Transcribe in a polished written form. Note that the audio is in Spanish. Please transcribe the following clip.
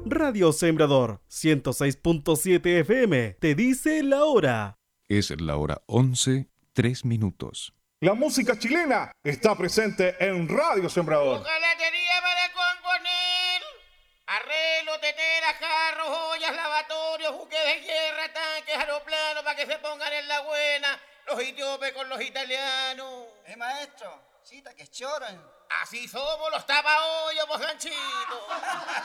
Radio Sembrador 106.7 FM te dice la hora. Es la hora 11:03. La música chilena está presente en Radio Sembrador. Hojalatería para componer. Arreglo, teteras, jarros, ollas, lavatorios, buques de guerra, tanques, aeroplanos para que se pongan en la buena. Los etíopes con los italianos. Maestro, cita que choran. Así somos los tapahoyos, mojanchitos.